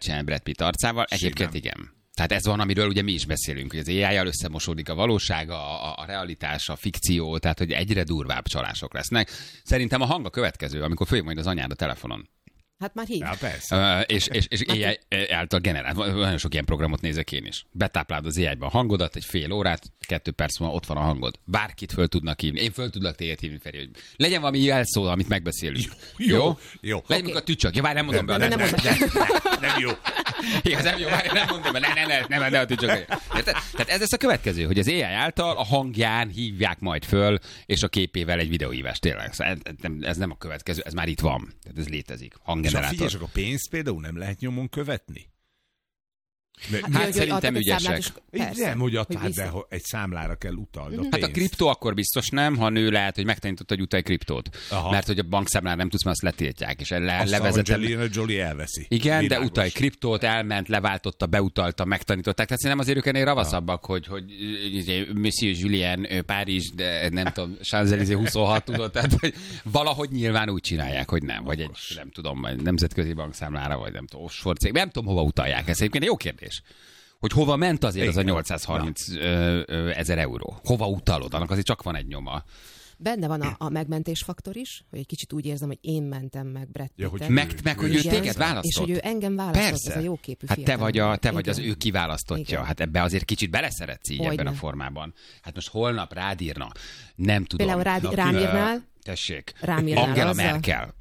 csinálni Brad Pitt arcával. Egyébként igen. Tehát ez van, amiről ugye mi is beszélünk, hogy az AI-jal összemosódik a valóság, a realitás, a fikció, tehát hogy egyre durvább csalások lesznek. Szerintem a hang a következő, amikor följön majd az anyád a telefonon. Hát már hív. Ja, persze. És AI által generált. Nagyon sok ilyen programot nézek én is. Betáplálod az AI-ban a hangodat, egy fél órát, 2 perc múlva ott van a hangod. Bárkit föl tudnak hívni. Én föl tudlak téged hívni, Feri, hogy legyen valami jelszó, amit megbeszélünk. Jó. Legyen okay. A tücsök. Ja, várj, nem mondom be. Nem jó. Igen, nem jó, várj, nem mondom be. Nem a tücsök. Tehát ez lesz a következő, hogy az AI által a hangján hívják majd föl, és a képével egy videóhívás. Tényleg. Ez nem a következő, ez már itt van. Tehát ez létezik. És a pénzt például nem lehet nyomon követni? Hát szerintem ügyesek. Nem, hogy de egy számlára kell utalni. Hát a kriptó akkor biztos nem, ha nő lehet, hogy megtanított, hogy utalj kriptót. Aha. Mert hogy a bankszámlára nem tudsz, mert azt letiltják. És levezetem. Angelina Jolie elveszi. Igen, világos. De utalj kriptót, elment, leváltotta, beutalta, megtanították. Tehát szerintem azért ők ennél ravaszabbak, hogy Monsieur Julien, Párizs, de nem tudom, Champs-Élysées 26 tudod. Tehát hogy valahogy nyilván úgy csinálják, hogy nem. Vagy egy, nem tudom, nemzetközi bankszámlára, vagy nem tudom, offshore cég. Nem tudom, hova utalják. Ez egyébként jó kérdés. Hogy hova ment azért az a 830 ezer euró? Hova utalod? Annak azért csak van egy nyoma. Benne van a megmentés faktor is, hogy egy kicsit úgy érzem, hogy én mentem meg Brad Pittet. Ja, meg hogy ő téged választott. És hogy ő engem választott, persze. Ez a jóképű fiatal. Hát te vagy az ő kiválasztottja. Igen. Hát ebbe azért kicsit beleszeretsz így ebben a formában. Hát most holnap rád írna. Nem tudom. Például rám írnál? Tessék. Rám írnál Angela Merkel.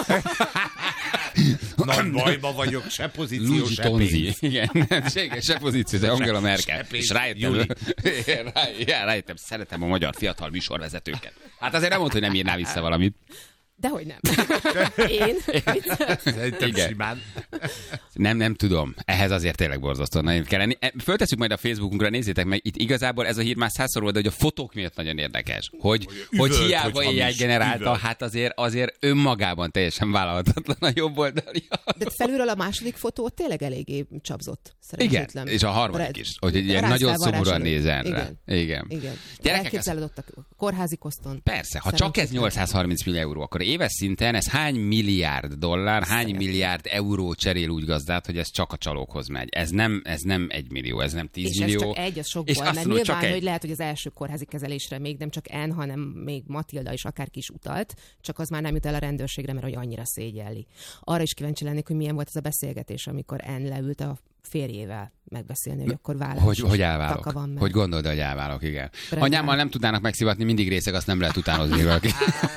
Nagy bajba vagyok, se pozíció, se pénz. Igen, se pozíció, de Angela Merkel. És rájöttem, szeretem a magyar fiatal műsorvezetőket. Hát azért nem mondta, hogy nem írnál vissza valamit. Dehogy nem. Én? Szerintem simán. Nem tudom. Ehhez azért tényleg borzasztóan nagyon kell lenni. Föltesszük majd a Facebookunkra, nézzétek meg, itt igazából ez a hír már 100-szor volt, de hogy a fotók miatt nagyon érdekes. Hogy hiába AI generálta, hát azért önmagában teljesen vállalhatatlan a jobb oldalja. De felülről a második fotó tényleg eléggé csapzott. Igen, és a harmadik is. Hogy ilyen nagyon szomorúan nézen rá. Igen. Elképzeled ott a kórházi koszton. Persze, ha csak ez 830 millió euró, akkor éves szinten ez hány milliárd dollár, hány milliárd euró cserél úgy gazdát, hogy ez csak a csalókhoz megy. Ez nem 1 millió, ez nem 10 millió. És ez csak egy, az sokból, mert mondom, nyilván, hogy lehet, hogy az első kórházi kezelésre még nem csak N, hanem még Matilda is akárki is utalt, csak az már nem jut el a rendőrségre, mert hogy annyira szégyelli. Arra is kíváncsi lennék, hogy milyen volt ez a beszélgetés, amikor N leült a férjével megbeszélni, hogy akkor vállalás. Hogy elválok? Hogy gondolod, hogy elválok, igen. Anyámmal nem tudnának megszivatni, mindig részeg, azt nem lehet utánozni valaki.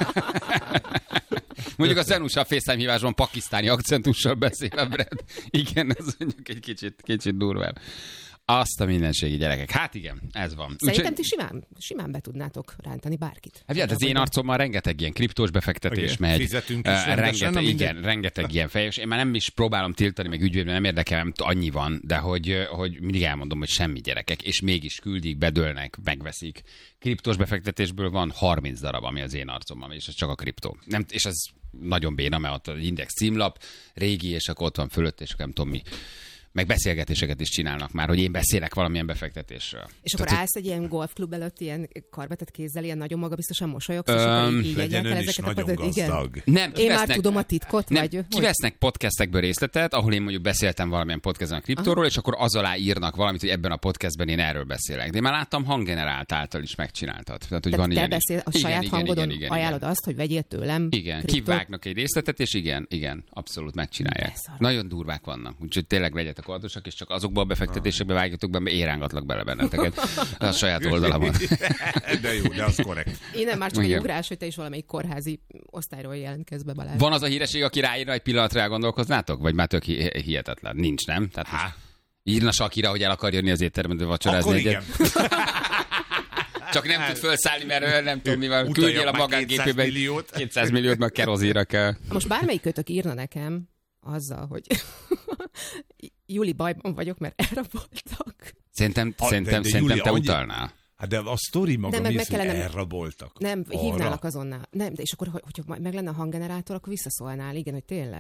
Mondjuk a Zenusa a FaceTime hívásban pakisztáni akcentussal beszél a Brad. Igen, ez mondjuk egy kicsit durvább. Azt a mindenségi gyerekek. Hát igen, ez van. Szerintem ti simán be tudnátok rántani bárkit. Hát az én arcommal rengeteg ilyen kriptós befektetés megy. Fizetünk is rendesen, rengeteg ilyen fejés. Én már nem is próbálom tiltani, meg ügyvédben nem érdekel, annyi van, de hogy mindig elmondom, hogy semmi gyerekek, és mégis küldik, bedőlnek, megveszik. Kriptós befektetésből van 30 darab, ami az én arcommal, és ez csak a kriptó. Nem, és az nagyon béna, mert ott az Index címlap, régi, és akkor ott van fölött, és nem tudom mi. Meg beszélgetéseket is csinálnak már, hogy én beszélek valamilyen befektetésről. És akkor állsz egy ilyen golfklub előtt, ilyen karbetet kézzel, ilyen nagyon magabiztosan mosolyogsz, és akkor így legyen ön is nagyon gazdag. Nem, én már tudom a titkot, vagy... Kivesznek podcastekből részletet, ahol én mondjuk beszéltem valamilyen podcastban a kriptóról, és akkor az alá írnak valamit, hogy ebben a podcastben én erről beszélek. De én már láttam hanggenerált által is megcsináltad. Tehát, hogy van te beszél a saját hangodon, ajánlod azt, hogy vegyél tőlem. Igen, kivágnak egy részletet, és igen, abszolút megcsinálják. Nagyon durvák vannak, úgyhogy tényleg legyetek óvatosak, és csak azokba a befektetésekbe vágjatok be, mert érángatlak bele benneteket a saját oldalamon. De jó, de az korrekt. Innen már csak egy ugrás, hogy te is valamelyik kórházi osztályról jelentkezz be, Balázs. Van az a híreség, aki ráírna, egy pillanatra elgondolkoznátok? Vagy már tök hihetetlen? Nincs, nem? Tehát írna Sakira, hogy el akar jönni az éttermedbe vacsorázni egyet. Csak nem tud felszállni, mert nem tud, mi van. Küldjél a magángépébe 200 milliót, meg kerozíra kell. Most bármelyik kötök írna nekem azzal, hogy Juli, bajban vagyok, mert elraboltak. Szerintem te utalnál. Hát de a sztori maga mi, hogy elraboltak. Nem, hívnálak azonnal. Nem, de és akkor, hogyha meg lenne a hanggenerátor, akkor visszaszólnál, igen, hogy tényleg.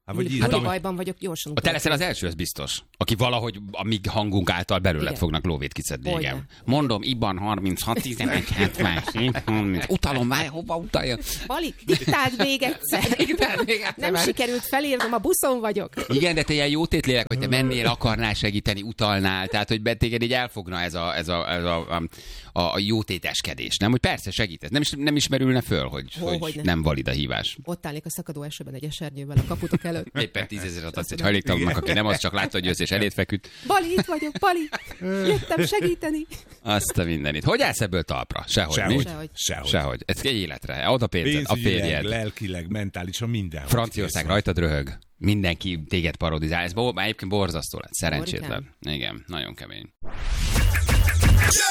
Buli bajban vagyok, gyorsan a Teleszen az első, az biztos. Aki valahogy a mi hangunk által belőled fognak lóvét kiszedni. Igen. Mondom, IBAN 36, 11, 70, utalom már, hova utaljon. Bali, diktáld még egyszer. Nem sikerült felírnom, a buszon vagyok. Igen, de te ilyen jótétlélek, hogy te mennél, akarnál segíteni, utalnál, tehát hogy téged így elfogna ez a jótéteskedés, nem? Hogy persze segítesz. Nem ismerülne föl, hogy nem valid a hívás. Ott állnék a szakadó esőben egy esernyővel a kaputok előtt. Éppen 10 000-at adsz egy hajléktalannak, aki nem az, csak látta, hogy jössz és elét feküdt. Bali, itt vagyok, Bali! Jöttem segíteni. Azt a mindenit. Hogy állsz ebből talpra? Sehogy. Ez egy életre. Ad a pénzed, a férjed. Lelkileg, mentálisan, minden. Franciaország rajtad röhög. Mindenki téged parodizál. Ez már egyébként borzasztó lett. Szerencsétlen. Igen, nagyon kemény.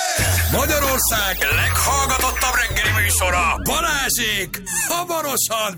Magyarország leghallgatottabb reggeli műsora, Balázsék hamarosan